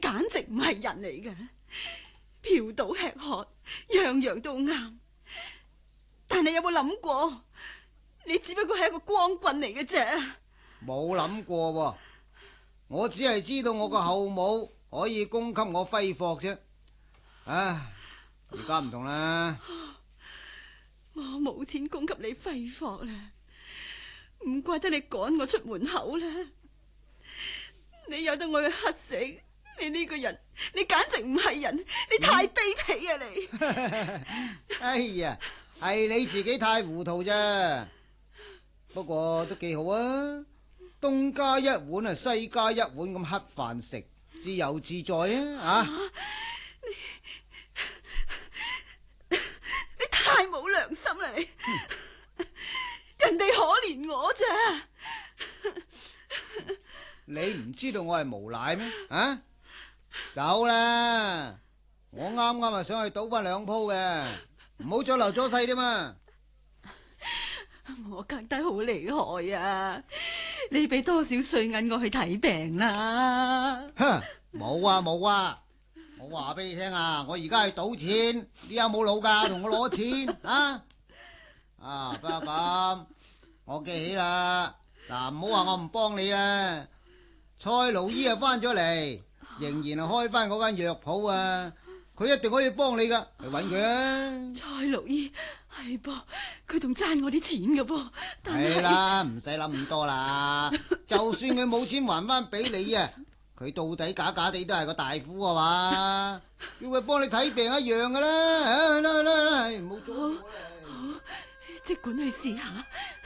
簡直唔係人嚟嘅，嫖賭吃喝樣樣都啱。但係有冇諗過，你只不過係一個光棍嚟嘅啫。 冇諗過喎，我只係知道我個後母可以供給我揮霍啫。唉，而家唔同啦， 我冇錢供給你揮霍啦，唔怪得你趕我出門口啦。你由得我去乞食，你呢個人，你簡直唔係人，你太卑鄙啊你！ 哎呀，係你自己太糊塗啫。不過都幾好啊，東家一碗啊，西家一碗咁乞飯食，自由自在啊！ 你太冇良心啦你！人哋可憐我咋？ 你唔知道我係無賴咩？啊，走啦！我啱啱啊想去賭翻2鋪嘅，唔好阻流阻勢添嘛。 我覺得好厲害啊！你俾多少碎銀我去睇病啦？ 哼，冇啊冇啊！我話俾你聽啊，我而家係賭錢，你有冇腦噶？同我攞錢啊！啊，不過咁，我記起啦，嗱，唔好話我唔幫你啦。蔡勞醫啊翻咗嚟，仍然係開翻嗰間藥鋪啊，佢一定可以幫你噶，去搵佢啦。 蔡勞醫係噃，佢仲爭我啲錢噶噃，但係係啦，唔使諗咁多啦。就算佢冇錢還翻俾你啊，佢到底假假地都係個大夫啊嘛，叫佢幫你睇病一樣噶啦。啦，唔好阻我啦。 即管去試下，